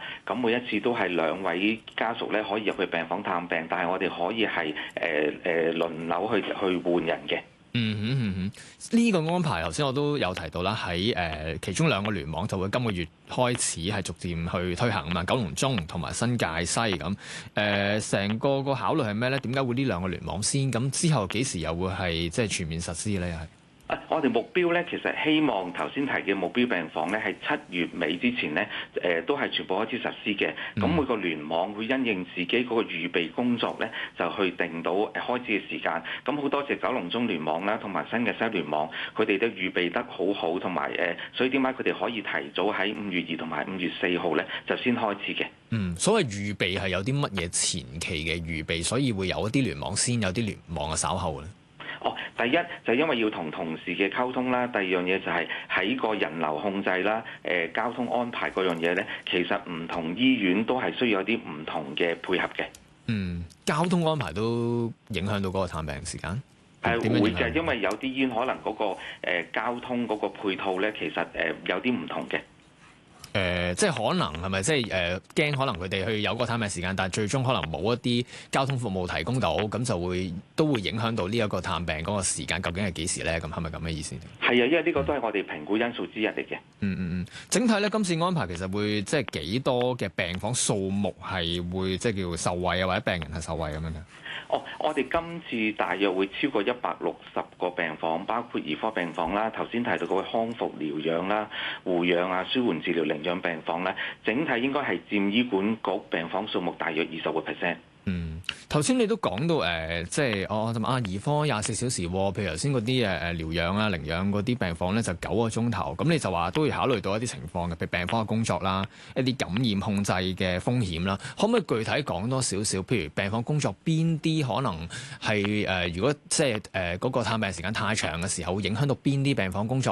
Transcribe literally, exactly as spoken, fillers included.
咁每一次都係兩位家屬咧可以入去病房探病，但係我哋可以係誒誒輪流去去換人嘅。 嗯哼嗯哼，呢、這個安排頭先我都有提到啦，喺誒、呃、其中兩個聯網就會今個月開始係逐漸去推行啊嘛，九龍中同埋新界西咁。誒成個個考慮係咩咧？點解會呢兩個聯網先？咁之後幾時又會係即係全面實施咧？又係？ 我哋目標咧，其實希望頭先提嘅目標病房咧，係七月尾之前咧，誒、呃、都係全部開始實施嘅。咁、嗯、每個聯網會因應自己嗰個預備工作咧，就去定到誒開始嘅時間。咁好多謝九龍中聯網啦，同埋新嘅西聯網，佢哋都預備得好好，同埋誒，所以點解佢哋可以提早喺五月二同埋五月四號咧，就先開始嘅。 嗯，所謂預備係有啲乜嘢前期嘅預備，所以會有一啲聯網先，有啲聯網嘅稍後咧。 哦，第一就因為要同同事嘅溝通啦，第二樣嘢就係喺個人流控制啦，誒、呃、交通安排嗰樣嘢咧，其實唔同醫院都係需要有啲唔同嘅配合嘅。 嗯，交通安排都影響到嗰個探病時間。 係、呃、會嘅，因為有啲醫院可能嗰、那個、呃、交通嗰個配套咧，其實誒、呃、有啲唔同嘅。 誒、呃，即係可能係咪即係誒驚可能佢哋去有個探病時間，但係最終可能冇一啲交通服務提供到，咁就會都會影響到呢一個探病嗰個時間究竟係幾時咧？咁係咪咁嘅意思？ 係啊，因為呢個都係我哋評估因素之一嚟嘅。 嗯嗯嗯，整體咧今次安排其實會即係幾多嘅病房數目係會即係叫受惠啊，或者病人係受惠咁樣嘅？ 哦，我哋今次大約會超過一百六十個病房，包括兒科病房啦，頭先提到嗰個康復療養啦、護養啊、舒緩治療領養病房咧，整體應該係佔醫管局病房數目大約二十個 percent。 嗯，頭先你都講到誒、呃，即係我同啊兒科廿四小時，譬如頭先嗰啲誒誒療養啊、領養嗰啲病房咧就九個鐘頭，咁你就話都要考慮到一啲情況嘅，譬如病房嘅工作啦、一啲感染控制嘅風險啦，可唔可以具體講多少少？譬如病房工作邊啲可能係誒、呃，如果即係誒嗰個探病時間太長嘅時候，會影響到邊啲病房工作